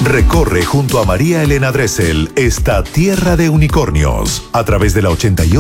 Recorre junto a María Elena Dressel esta tierra de unicornios a través de la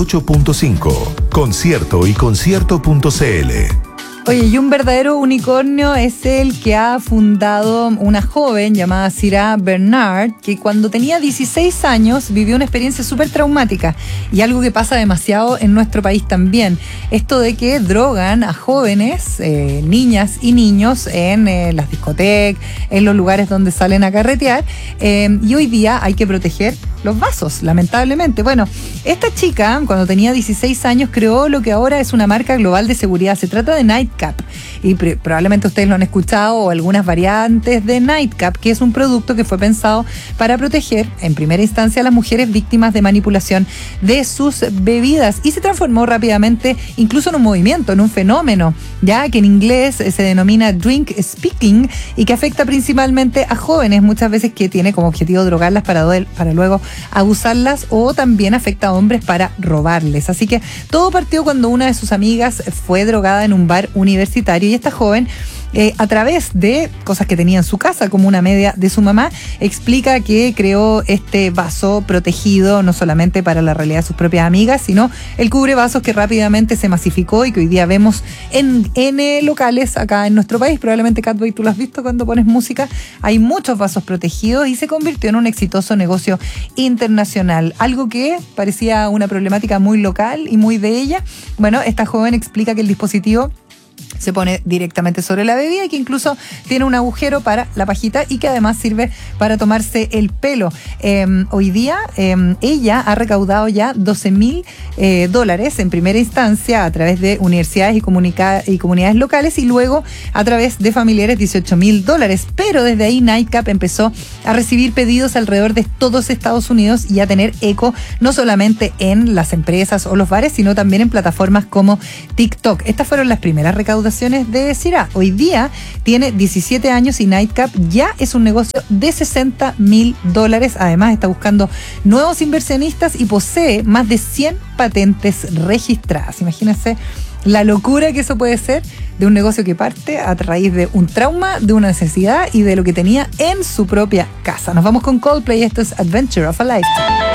88.5, concierto y concierto.cl. Oye, y un verdadero unicornio es el que ha fundado una joven llamada Cira Bernard, que cuando tenía 16 años vivió una experiencia súper traumática y algo que pasa demasiado en nuestro país también. Esto de que drogan a jóvenes, niñas y niños en las discotecas, en los lugares donde salen a carretear, y hoy día hay que proteger los vasos, lamentablemente. Bueno, esta chica, cuando tenía 16 años, creó lo que ahora es una marca global de seguridad. Se trata de Nightcap. Y probablemente ustedes lo han escuchado, o algunas variantes de Nightcap, que es un producto que fue pensado para proteger, en primera instancia, a las mujeres víctimas de manipulación de sus bebidas. Y se transformó rápidamente, incluso en un movimiento, en un fenómeno, ya que en inglés se denomina drink speaking y que afecta principalmente a jóvenes, muchas veces, que tiene como objetivo drogarlas para luego abusarlas, o también afecta a hombres para robarles. Así que todo partió cuando una de sus amigas fue drogada en un bar universitario, y esta joven, a través de cosas que tenía en su casa, como una media de su mamá, explica que creó este vaso protegido no solamente para la realidad de sus propias amigas, sino el cubrevasos que rápidamente se masificó y que hoy día vemos en locales acá en nuestro país. Probablemente, Catboy, tú lo has visto cuando pones música. Hay muchos vasos protegidos y se convirtió en un exitoso negocio internacional. Algo que parecía una problemática muy local y muy de ella. Bueno, esta joven explica que el dispositivo se pone directamente sobre la bebida y que incluso tiene un agujero para la pajita y que además sirve para tomarse el pelo. Hoy día ella ha recaudado ya $12,000 en primera instancia a través de universidades y comunidades locales, y luego a través de familiares $18,000. Pero desde ahí Nightcap empezó a recibir pedidos alrededor de todos Estados Unidos y a tener eco no solamente en las empresas o los bares, sino también en plataformas como TikTok. Estas fueron las primeras recaudaciones de Cira. Hoy día tiene 17 años y Nightcap ya es un negocio de $60,000. Además, está buscando nuevos inversionistas y posee más de 100 patentes registradas. Imagínense la locura que eso puede ser de un negocio que parte a raíz de un trauma, de una necesidad y de lo que tenía en su propia casa. Nos vamos con Coldplay. Esto es Adventure of a Lifetime.